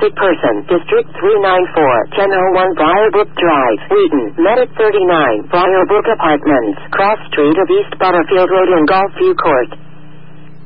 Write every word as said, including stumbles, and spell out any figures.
sick person, District three ninety-four, ten oh one Briarbrook Drive, Wheaton, Medic thirty-nine, Briarbrook Apartments, Cross Street of East Butterfield Road in Gulfview Court.